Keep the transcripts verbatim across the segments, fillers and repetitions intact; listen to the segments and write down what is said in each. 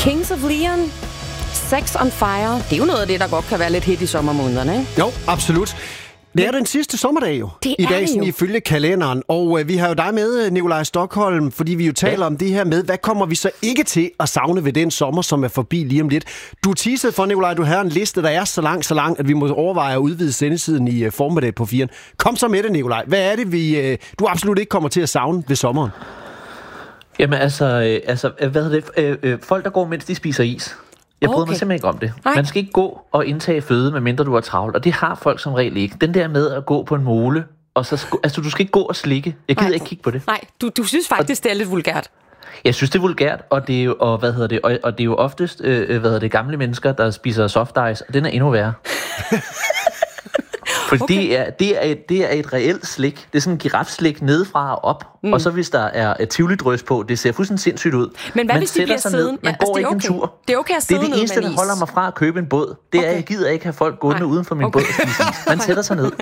Kings of Leon, Sex on Fire. Det er jo noget af det, der godt kan være lidt hit i sommermånederne, ikke? Jo, absolut. Det er den sidste sommerdag jo, det i dag, sådan ifølge kalenderen. Og øh, vi har jo dig med, Nikolaj Stokholm, fordi vi jo taler ja. om det her med, hvad kommer vi så ikke til at savne ved den sommer, som er forbi lige om lidt. Du teasede for, Nikolaj, du har en liste, der er så lang, så lang, at vi må overveje at udvide sendetiden i øh, formiddag på firen. Kom så med det, Nikolaj. Hvad er det, vi, øh, du absolut ikke kommer til at savne ved sommeren? Jamen altså, øh, altså hvad hedder det? Øh, øh, folk, der går, mens de spiser is. Jeg bryder okay. mig simpelthen ikke om det. Nej. Man skal ikke gå og indtage føde, medmindre du er travlt, og det har folk som regel ikke. Den der med at gå på en mole, og så sk- altså du skal ikke gå og slikke. Jeg gider Nej. ikke kigge på det. Nej, du, du synes faktisk, og, det er lidt vulgært. Jeg synes, det er vulgært, og det er jo, og, hvad hedder det, og, og det er jo oftest øh, hvad hedder det, gamle mennesker, der spiser soft ice, og den er endnu værre. For okay. det, er, det, er et, det er et reelt slik. Det er sådan en girafslik nedefra og op. Mm. Og så hvis der er et tivoli-drøs på, det ser fuldstændig sindssygt ud. Men hvad man hvis de bliver siddende? Man ja, går altså, ikke okay. en tur. Det er okay at sidde Det er det eneste, der holder mig fra at købe en båd. Det okay. er, jeg gider ikke have folk gående uden for min okay. båd. Man sætter sig ned.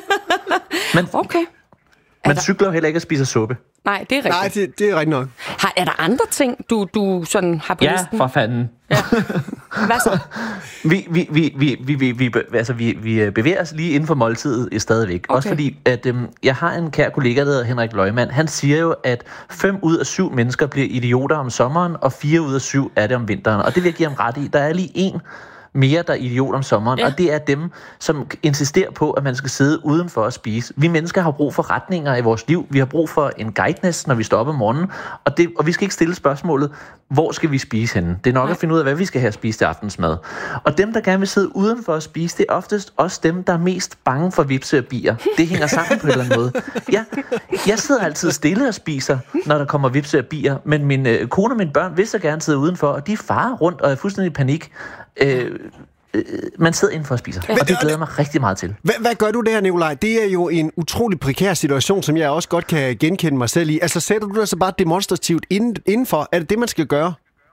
Man, okay. man cykler jo heller ikke og spiser suppe. Nej, det er rigtigt. Nej, det, det er rigtigt nok. Har, er der andre ting, du, du sådan har på ja, listen? Ja, for fanden. Ja. Hvad så? vi, vi, vi, vi, vi, vi, vi, altså, vi, vi bevæger os lige inden for måltidet i stadigvæk. Okay. Også fordi, at øhm, jeg har en kær kollega, der hedder Henrik Løgman. Han siger jo, at fem ud af syv mennesker bliver idioter om sommeren, og fire ud af syv er det om vinteren. Og det vil jeg give ham ret i. Der er lige en mere, der er idiot om sommeren, ja. Og det er dem, som insisterer på, at man skal sidde udenfor og spise. Vi mennesker har brug for retninger i vores liv. Vi har brug for en guidance, når vi står op om morgenen, og, det, og vi skal ikke stille spørgsmålet, hvor skal vi spise henne? Det er nok ja. at finde ud af, hvad vi skal have at spise til aftensmad. Og dem, der gerne vil sidde udenfor og spise, det er oftest også dem, der er mest bange for vipse og bier. Det hænger sammen på en eller anden måde. Ja, jeg sidder altid stille og spiser, når der kommer vipse og bier, men min øh, kone og mine børn vil så gerne sidde udenfor, og de farer rundt og er fuldstændig i panik. Øh, øh, man sidder indenfor og spiser, og det glæder mig rigtig meget til. Hvad, hvad gør du der, Nikolaj? Det er jo en utrolig prekær situation, som jeg også godt kan genkende mig selv i. Altså sætter du dig så bare demonstrativt inden, indenfor? Er det det, man skal gøre?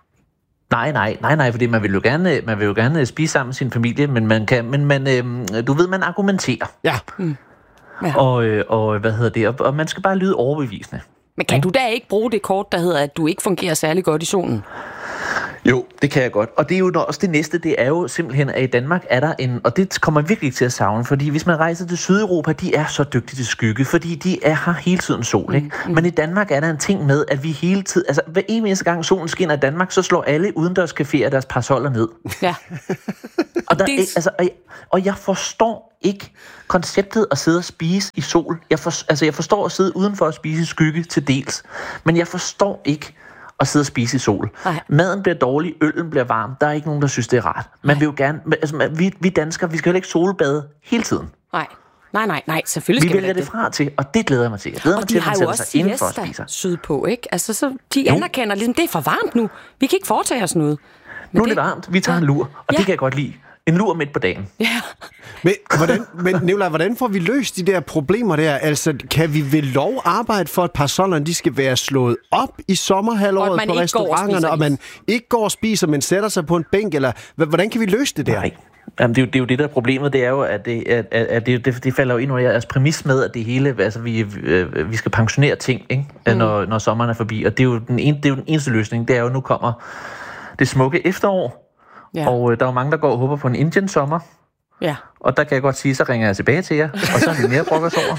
Nej, nej, nej, nej, fordi man vil jo gerne, man vil jo gerne spise sammen med sin familie, men man kan, men man, øh, du ved, man argumenterer. Ja. Mm. Ja. Og, øh, og hvad hedder det? Og, og man skal bare lyde overbevisende. Men kan ja. du da ikke bruge det kort, der hedder, at du ikke fungerer særlig godt i solen? Jo, det kan jeg godt. Og det er jo også det næste, det er jo simpelthen, at i Danmark er der en, og det kommer virkelig til at savne, fordi hvis man rejser til Sydeuropa, de er så dygtige til skygge, fordi de er her hele tiden sol, ikke? Mm, mm. Men i Danmark er der en ting med, at vi hele tiden, altså hver eneste gang solen skinner i Danmark, så slår alle udendørscaféer deres parasoller ned. Ja. og, der, det... altså, og, jeg, og jeg forstår ikke konceptet at sidde og spise i sol. Jeg, for, altså, jeg forstår at sidde udenfor og spise i skygge til dels, men jeg forstår ikke at sidde og spise i sol. Nej. Maden bliver dårlig, øllen bliver varm. Der er ikke nogen, der synes, det er rart. Man vil jo gerne, altså, vi, vi danskere, vi skal jo ikke solbade hele tiden. Nej, nej, nej, nej. Selvfølgelig vi skal vi vælger det fra til, og det glæder jeg mig til. Jeg glæder og mig de til, har at jo også siesta sydpå, ikke? Altså, så de anerkender ligesom, det er for varmt nu. Vi kan ikke foretage os noget. Men nu er det varmt. Vi tager ja. en lur, og ja. det kan jeg godt lide. En lur midt på dagen. Ja. Men, hvordan, men Nikolaj, hvordan får vi løst de der problemer der? Altså, kan vi ved lov arbejde for, at parasollerne de skal være slået op i sommerhalvåret på restauranterne, og, og man ikke går og spiser, men sætter sig på en bænk? Eller hvordan kan vi løse det der? Nej. Jamen, det, er jo, det er jo det, der er problemet. Det er jo, at det, at, at det, det, det falder jo ind under jeres præmis med, at det hele, altså vi, øh, vi skal pensionere ting, ikke? Mm. Når, når sommeren er forbi. Og det er jo den, en, det er jo den eneste løsning. Det er jo, nu kommer det smukke efterår. Ja. Og øh, der er jo mange, der går og håber på en Indien-sommer. Ja. Og der kan jeg godt sige, så ringer jeg tilbage til jer, og så er vi mere brokkers over.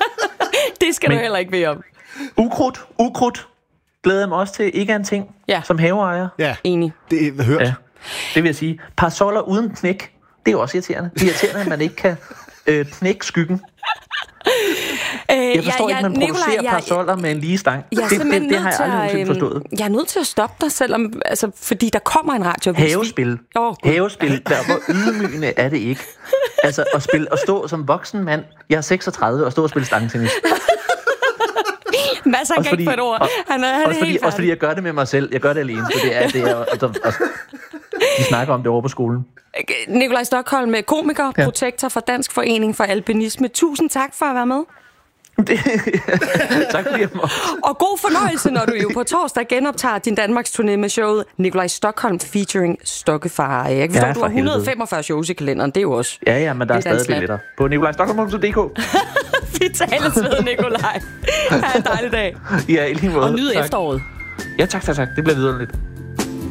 Det skal Men, du heller ikke bede om. Ukrudt, ukrudt, glæder jeg mig også til. Ikke er en ting, ja. som haveejer. Ja, enig. Det er hørt. Ja. Det vil jeg sige. Parasoller uden knæk, det er jo også irriterende. Det er irriterende, at man ikke kan øh, knække skyggen. Jeg forstår ja, ja, ikke, man producerer Nikolaj, parasoller med en lige stang. Jeg det, det, det har jeg aldrig nogensinde forstået. Jeg er nødt til at stoppe dig, selvom, altså, fordi der kommer en radioavis. Havespil. Oh, Havespil. Der, hvor ydmygende er det ikke? Altså at, spille, at stå som voksen mand, jeg er seksogtredive, og stå og spille stangtennis. Mads, han kan ikke få et ord. Han er, han også, er fordi, også fordi jeg gør det med mig selv. Jeg gør det alene. Så det er, det er, altså, altså, vi snakker om det over på skolen. Nikolaj Stokholm, komiker, ja. protektor for Dansk Forening for Alpinisme. Tusind tak for at være med. Det, tak fordi jeg må. Og god fornøjelse, når du jo på torsdag genoptager din Danmarks turné med showet Nikolaj Stokholm featuring Stokkefar. Jeg kan forstå, ja, du har et hundrede og femogfyrre shows i kalenderen. Det er jo også... Ja, ja, men der er stadig billetter på nikolaj stokholm punktum d k. Vi tales ved, Nikolaj. Ha' en dejlig dag. Ja, i lige måde. Og nyd tak. efteråret. Ja, tak, tak, tak. Det bliver videre lidt.